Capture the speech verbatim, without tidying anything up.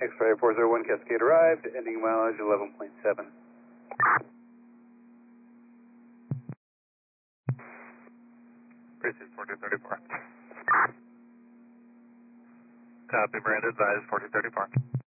X-ray four zero one Cascade arrived, ending mileage eleven point seven. Precinct four two three four. Copy, Miranda, advise four two three four.